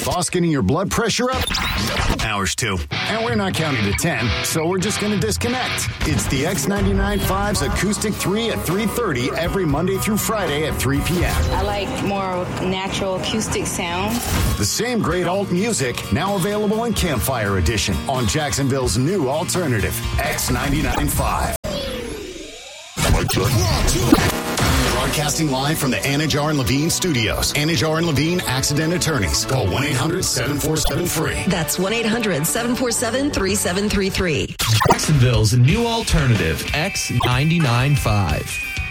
Boss getting your blood pressure up? Ours too. And we're not counting to 10, so we're just going to disconnect. It's the X99.5's Acoustic 3 at 3:30 every Monday through Friday at 3 p.m. I like more natural acoustic sound. The same great alt music, now available in Campfire Edition on Jacksonville's new alternative, X99.5. Broadcasting live from the Anajar and Levine studios. Anajar and Levine Accident Attorneys. Call 1-800-747-FREE. That's 1-800-747-3733. Jacksonville's new alternative, X99.5.